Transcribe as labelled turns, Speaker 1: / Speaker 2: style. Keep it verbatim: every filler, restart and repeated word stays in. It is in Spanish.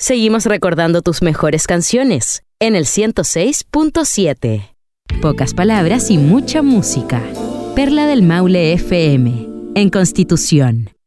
Speaker 1: Seguimos recordando tus mejores canciones en el ciento seis punto siete. Pocas palabras y mucha música. Perla del Maule F M, en Constitución.